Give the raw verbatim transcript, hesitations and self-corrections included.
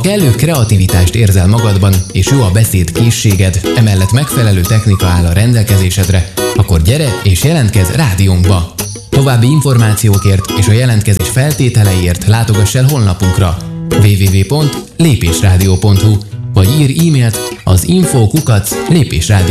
kellő kreativitást érzel magadban, és jó a beszéd készséged, emellett megfelelő technika áll a rendelkezésedre, akkor gyere és jelentkezz rádiónkba! További információkért és a jelentkezés feltételeiért látogass el honlapunkra double-u double-u double-u pont lépésrádió pont hu vagy írj e-mailt az info kukac lépésrádió